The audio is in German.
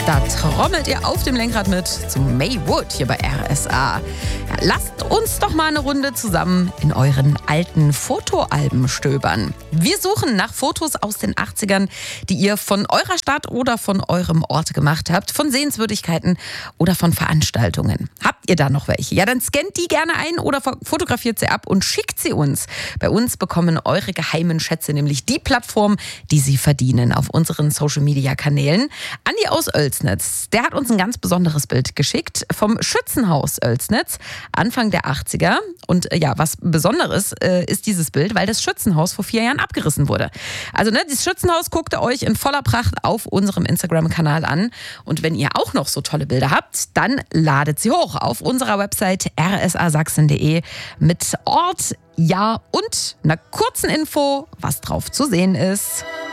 Da trommelt ihr auf dem Lenkrad mit zum Maywood hier bei RSA. Ja, lasst uns doch mal eine Runde zusammen in euren alten Fotoalben stöbern. Wir suchen nach Fotos aus den 80ern, die ihr von eurer Stadt oder von eurem Ort gemacht habt, von Sehenswürdigkeiten oder von Veranstaltungen. Habt ihr da noch welche? Ja, dann scannt die gerne ein oder fotografiert sie ab und schickt sie uns. Bei uns bekommen eure geheimen Schätze nämlich die Plattform, die sie verdienen auf unseren Social-Media-Kanälen. Andi aus Oelsnitz, der hat uns ein ganz besonderes Bild geschickt vom Schützenhaus Oelsnitz, Anfang der 80er. Und ja, was Besonderes ist dieses Bild, weil das Schützenhaus vor 4 Jahren abgerissen wurde. Also das Schützenhaus guckt ihr euch in voller Pracht auf unserem Instagram-Kanal an. Und wenn ihr auch noch so tolle Bilder habt, dann ladet sie hoch auf unserer Website rsasachsen.de mit Ort, Jahr und einer kurzen Info, was drauf zu sehen ist.